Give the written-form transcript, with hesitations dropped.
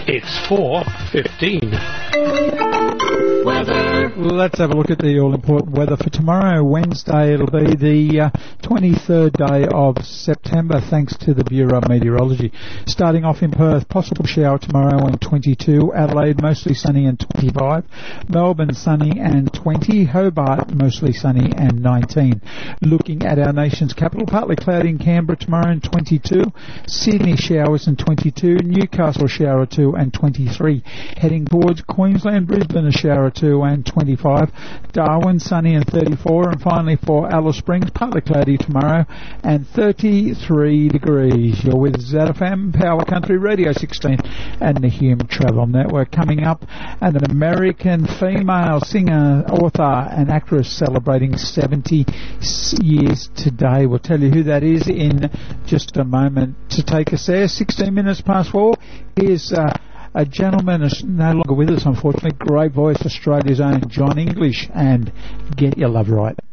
It's 4:15. Weather. Let's have a look at the all-important weather for tomorrow, Wednesday. It'll be the 23rd day of September, thanks to the Bureau of Meteorology. Starting off in Perth, possible shower tomorrow and 22. Adelaide, mostly sunny and 25. Melbourne, sunny and 20. Hobart, mostly sunny and 19. Looking at our nation's capital, partly cloudy in Canberra tomorrow and 22. Sydney, showers and 22. Newcastle, shower 2 and 23. Heading towards Queensland, Brisbane, a shower 2 and 25. Darwin, sunny and 34. And finally for Alice Springs, partly cloudy tomorrow and 33 degrees. You're with ZFM, Power Country Radio 16 and the Hume Travel Network. Coming up, an American female singer, author and actress celebrating 70 years today. We'll tell you who that is in just a moment. To take us there, 16 minutes past 4. Here's a gentleman who's no longer with us, unfortunately. Great voice, Australia's own John English, and Get Your Love Right.